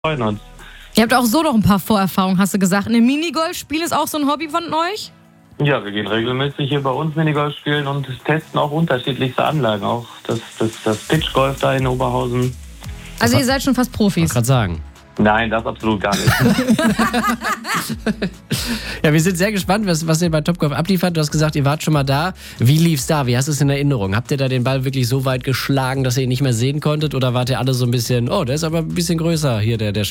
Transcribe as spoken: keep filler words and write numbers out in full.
freuen uns. Ihr habt auch so noch ein paar Vorerfahrungen, hast du gesagt. Eine Minigolf-Spiel ist auch so ein Hobby von euch? Ja, wir gehen regelmäßig hier bei uns Minigolf spielen und testen auch unterschiedlichste Anlagen. Auch das, das, das Pitchgolf da in Oberhausen. Also ihr seid schon fast Profis. Ich wollte gerade sagen. Nein, das absolut gar nicht. Ja, wir sind sehr gespannt, was, was ihr bei Topgolf abliefert. Du hast gesagt, ihr wart schon mal da. Wie lief's da? Wie hast du es in Erinnerung? Habt ihr da den Ball wirklich so weit geschlagen, dass ihr ihn nicht mehr sehen konntet? Oder wart ihr alle so ein bisschen, oh, der ist aber ein bisschen größer hier, der, der